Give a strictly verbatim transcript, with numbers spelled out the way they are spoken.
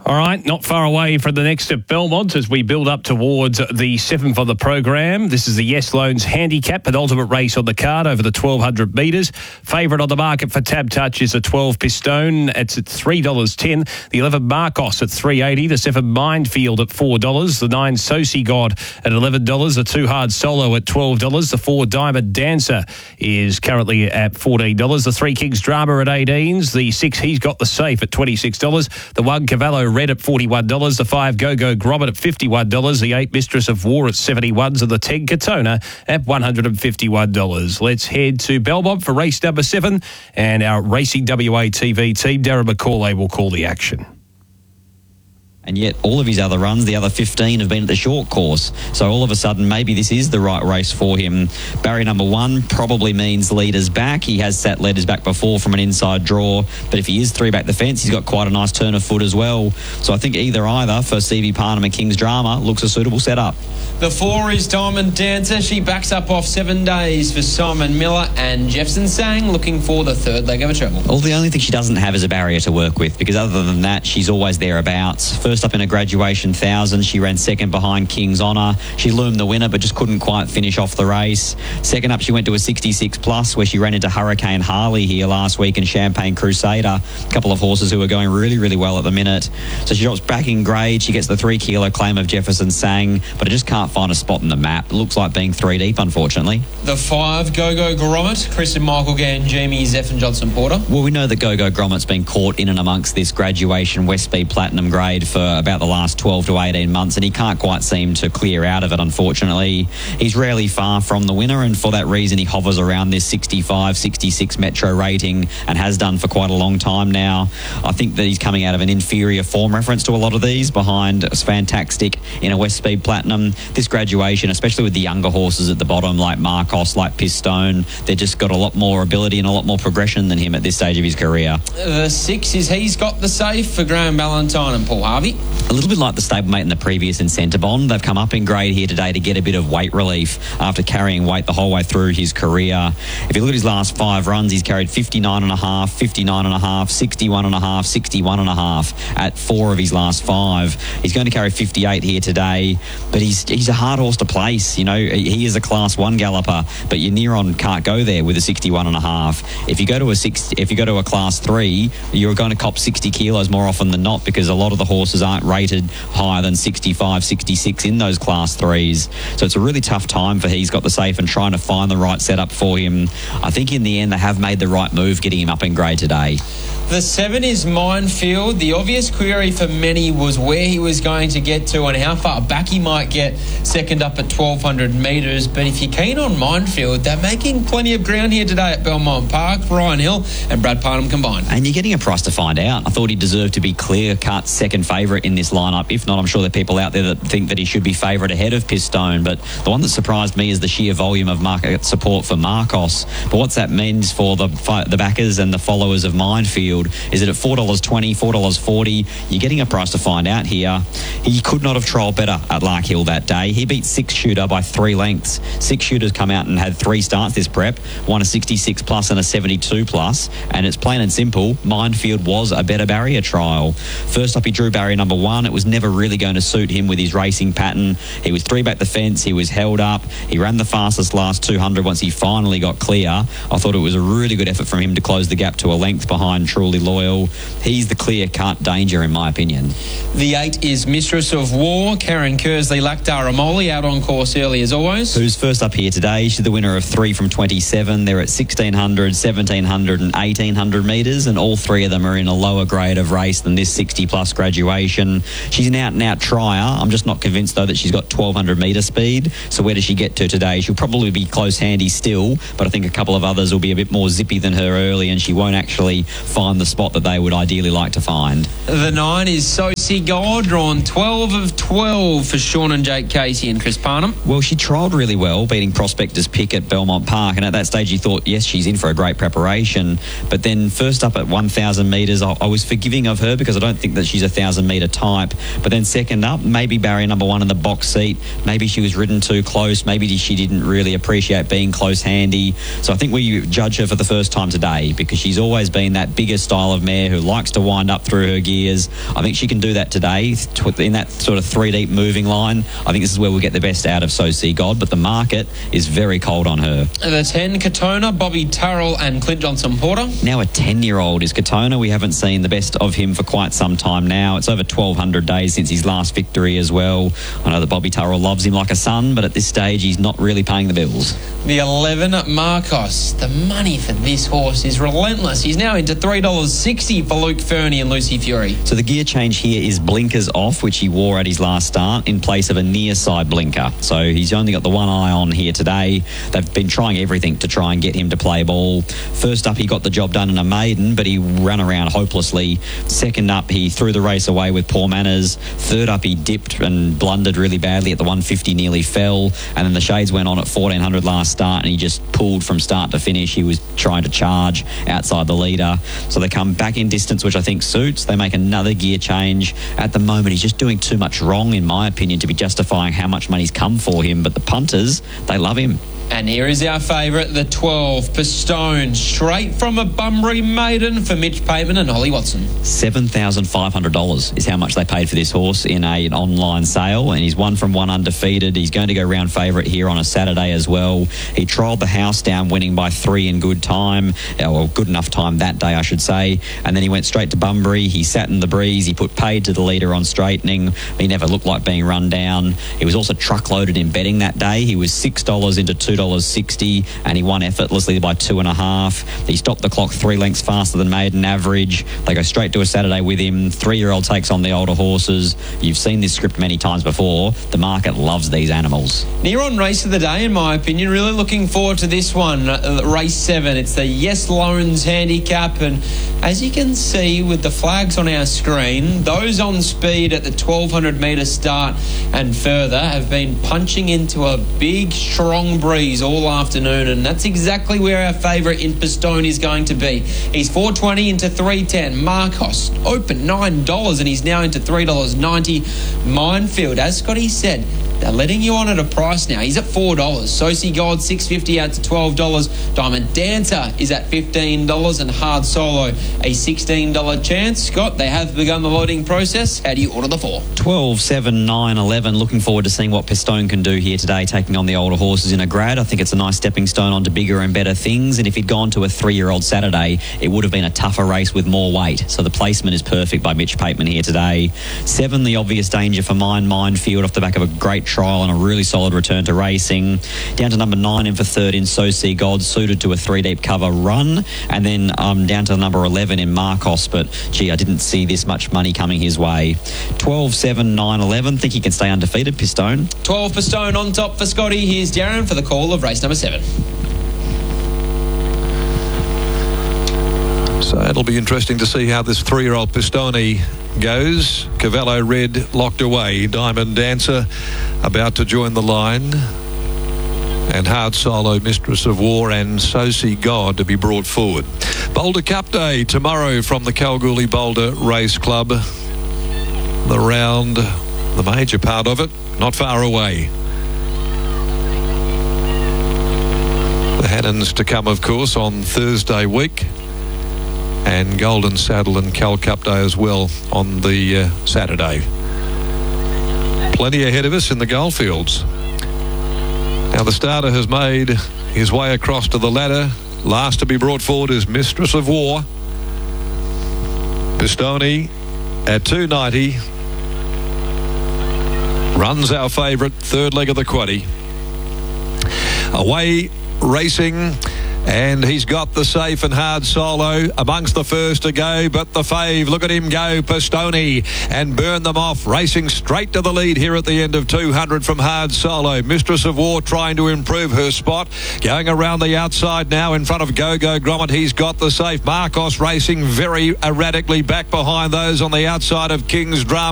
All right, not far away from the next at Belmont as we build up towards the seventh of the program. This is the Yes Loans Handicap, an ultimate race on the card over the twelve hundred metres. Favourite on the market for Tab Touch is a twelve Pistone. It's at three dollars ten. The eleven Marcos at three dollars eighty. The seven Mindfield at four dollars. The nine Soci God at eleven dollars. The two Hard Solo at twelve dollars. The four Diamond Dancer is currently at fourteen dollars. The three Kings Drama at eighteen dollars. The six He's Got the Safe at twenty-six dollars. The one Cavallo Red at forty-one dollars. The five Go Go Grommet at fifty-one dollars. The eight Mistress of War at seventy-one dollars. And the ten Katona at one hundred fifty-one dollars. Let's head to Belmont for race number seven. And our Racing W A T V team, Darren McCauley, will call the action. And yet all of his other runs, the other fifteen, have been at the short course. So all of a sudden, maybe this is the right race for him. Barrier number one probably means leaders back. He has sat leaders back before from an inside draw. But if he is three back the fence, he's got quite a nice turn of foot as well. So I think either either for C V Parnham and King's Drama looks a suitable setup. The four is Diamond Dancer. She backs up off seven days for Simon Miller, and Jefferson Sang looking for the third leg of a treble. Well, the only thing she doesn't have is a barrier to work with, because other than that, she's always thereabouts. First up in a graduation thousand, she ran second behind King's Honour. She loomed the winner, but just couldn't quite finish off the race. Second up, she went to a sixty-six plus, where she ran into Hurricane Harley here last week and Champagne Crusader, a couple of horses who are going really, really well at the minute. So she drops back in grade. She gets the three kilo claim of Jefferson Sang, but I just can't find a spot in the map. It looks like being three deep, unfortunately. The five Go Go Grommet, Chris and Michael Gangemi, Zeph and Johnson Porter. Well, we know that Go Go Grommet's been caught in and amongst this graduation West Speed Platinum grade for about the last twelve to eighteen months, and he can't quite seem to clear out of it, unfortunately. He's rarely far from the winner, and for that reason he hovers around this sixty-five, sixty-six metro rating and has done for quite a long time now. I think that he's coming out of an inferior form reference to a lot of these behind Fantastic in a West Speed Platinum. This graduation, especially with the younger horses at the bottom like Marcos, like Pistone, they've just got a lot more ability and a lot more progression than him at this stage of his career. The six is He's Got the Safe for Graham Ballantyne and Paul Harvey. A little bit like the stablemate in the previous Incentive Bond. They've come up in grade here today to get a bit of weight relief after carrying weight the whole way through his career. If you look at his last five runs, he's carried fifty-nine and a half, fifty-nine and a half, sixty-one and a half, sixty-one and a half at four of his last five. He's going to carry fifty-eight here today, but he's he's a hard horse to place. You know, he is a class one galloper, but your Neron can't go there with a sixty-one and a half. If you go to a six, if you go to a class three, you're going to cop sixty kilos more often than not, because a lot of the horses aren't rated higher than sixty-five, sixty-six in those class threes. So it's a really tough time for He's Got the Safe and trying to find the right setup for him. I think in the end they have made the right move getting him up in grade today. The seven is Minefield. The obvious query for many was where he was going to get to and how far back he might get second up at twelve hundred metres. But if you're keen on Minefield, they're making plenty of ground here today at Belmont Park. Ryan Hill and Brad Parnham combined. And you're getting a price to find out. I thought he deserved to be clear-cut second favourite in this lineup. If not, I'm sure there are people out there that think that he should be favourite ahead of Pistone. But the one that surprised me is the sheer volume of market support for Marcos. But what's that means for the the backers and the followers of Minefield is that at four dollars twenty, four dollars forty, you're getting a price to find out here. He could not have trialled better at Lark Hill that day. He beat Six Shooter by three lengths. Six Shooter's come out and had three starts this prep, won a sixty-six plus and a seventy-two plus, and it's plain and simple, Minefield was a better barrier trial. First up, he drew barrier number one. It was never really going to suit him with his racing pattern. He was three back the fence. He was held up. He ran the fastest last two hundred once he finally got clear. I thought it was a really good effort from him to close the gap to a length behind Truly Loyal. He's the clear-cut danger, in my opinion. The eight is Mistress of War. Karen Kersley Lakdara Molly out on course early as always. Who's first up here today? She's the winner of three from twenty-seven. They're at sixteen hundred, seventeen hundred and eighteen hundred metres, and all three of them are in a lower grade of race than this sixty plus graduation. She's an out-and-out trier. I'm just not convinced, though, that she's got twelve hundred metre speed. So where does she get to today? She'll probably be close handy still, but I think a couple of others will be a bit more zippy than her early, and she won't actually find the spot that they would ideally like to find. The nine is Soci God, drawn twelve of twelve for Sean and Jake Casey and Chris Parnham. Well, she trialled really well, beating Prospector's Pick at Belmont Park, and at that stage you thought, yes, she's in for a great preparation. But then first up at one thousand metres, I, I was forgiving of her because I don't think that she's a one thousand metre type. But then second up, maybe barrier number one in the box seat, maybe she was ridden too close, maybe she didn't really appreciate being close handy. So I think we judge her for the first time today because she's always been that bigger, style of mare who likes to wind up through her gears. I think she can do that today in that sort of three deep moving line. I think this is where we'll get the best out of So See God, but the market is very cold on her. The ten, Katona, Bobby Turrell and Clint Johnson Porter. Now a ten-year-old is Katona. We haven't seen the best of him for quite some time now. It's over twelve hundred days since his last victory as well. I know that Bobby Turrell loves him like a son, but at this stage he's not really paying the bills. The eleven, Marcos. The money for this horse is relentless. He's now into three dollars sixty for Luke Fernie and Lucy Fury. So the gear change here is blinkers off, which he wore at his last start, in place of a near side blinker. So he's only got the one eye on here today. They've been trying everything to try and get him to play ball. First up, he got the job done in a maiden, but he ran around hopelessly. Second up, he threw the race away with poor manners. Third up, he dipped and blundered really badly at the one fifty, nearly fell. And then the shades went on at fourteen hundred last start, and he just pulled from start to finish. He was trying to charge outside the leader. So they come back in distance, which I think suits. They make another gear change. At the moment, he's just doing too much wrong, in my opinion, to be justifying how much money's come for him. But the punters, they love him. And here is our favourite, the twelve, Pistone, straight from a Bunbury maiden for Mitch Pateman and Holly Watson. seven thousand five hundred dollars is how much they paid for this horse in a, an online sale, and he's one from one undefeated. He's going to go round favourite here on a Saturday as well. He trialled the house down, winning by three in good time, or good enough time that day, I should say, and then he went straight to Bunbury. He sat in the breeze. He put paid to the leader on straightening. He never looked like being run down. He was also truckloaded in betting that day. He was six dollars into two dollars sixty, and he won effortlessly by two and a half. He stopped the clock three lengths faster than maiden average. They go straight to a Saturday with him. Three-year-old takes on the older horses. You've seen this script many times before. The market loves these animals. Near on race of the day, in my opinion. Really looking forward to this one, uh, race seven. It's the Yes Loans handicap, and as you can see with the flags on our screen, those on speed at the twelve hundred metre start and further have been punching into a big, strong breeze all afternoon, and that's exactly where our favourite in Pistone is going to be. He's four twenty into three ten. Marcos open nine dollars, and he's now into three dollars ninety. Minefield, as Scotty said, they're letting you on at a price now. He's at four dollars. So See God, six fifty out to twelve dollars. Diamond Dancer is at fifteen dollars, and Hard Solo, a sixteen dollars chance. Scott, they have begun the loading process. How do you order the four? twelve, seven, nine, eleven. Looking forward to seeing what Pistone can do here today, taking on the older horses in a grad. I think it's a nice stepping stone onto bigger and better things, and if he'd gone to a three-year-old Saturday, it would have been a tougher race with more weight. So the placement is perfect by Mitch Pateman here today. Seven, the obvious danger for mine, Minefield, off the back of a great trial and a really solid return to racing. Down to number nine in for third in So See God, suited to a three-deep cover run. And then um, down to number eleven in Marcos, but gee, I didn't see this much money coming his way. twelve, seven, nine, eleven. Think he can stay undefeated, Pistone. twelve Pistone on top for Scotty. Here's Darren for the call of race number seven. So it'll be interesting to see how this three-year-old Pistone goes. Cavallo Red locked away. Diamond Dancer about to join the line. And Hard Solo, Mistress of War, and So See God to be brought forward. Boulder Cup Day tomorrow from the Kalgoorlie Boulder Race Club. The round, the major part of it, not far away. The Hannons to come, of course, on Thursday week. And Golden Saddle and Cal Cup Day as well on the uh, Saturday. Plenty ahead of us in the Goldfields. Now the starter has made his way across to the ladder. Last to be brought forward is Mistress of War. Pistone at two ninety. Runs our favourite, third leg of the quaddie. Away racing. And he's got the safe and Hard Solo amongst the first to go, but the fave, look at him go, Pistone, and burn them off, racing straight to the lead here at the end of two hundred from Hard Solo. Mistress of War trying to improve her spot, going around the outside now in front of Go-Go Grommet. He's got the safe. Marcos racing very erratically back behind those on the outside of King's Drum.